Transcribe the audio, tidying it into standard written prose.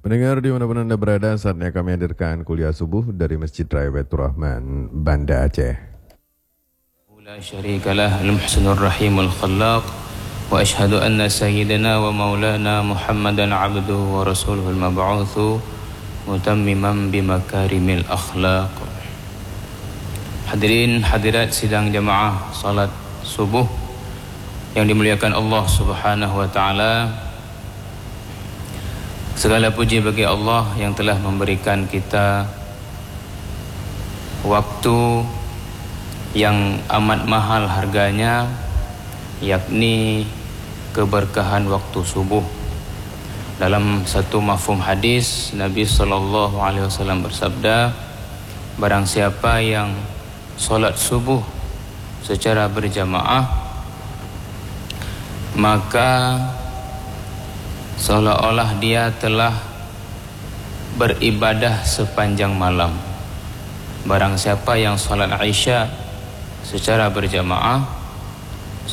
Pendengar di mana-mana Anda berada, saatnya kami hadirkan kuliah subuh dari Masjid Raya Baitur Rahman, Banda Aceh. La syarika lah al-muhsinur rahimul khallaq wa ashhadu anna sayyidina wa maulana Muhammadan abduhu wa rasuluhul mab'utsu mutammiman bimakarimil akhlaq. Hadirin hadirat sidang jamaah salat subuh yang dimuliakan Allah Subhanahu wa taala. Segala puji bagi Allah yang telah memberikan kita waktu yang amat mahal harganya, yakni keberkahan waktu subuh. Dalam satu mafhum hadis, Nabi SAW bersabda, barang siapa yang solat subuh secara berjamaah, maka seolah-olah dia telah beribadah sepanjang malam. Barang siapa yang solat Isya secara berjamaah,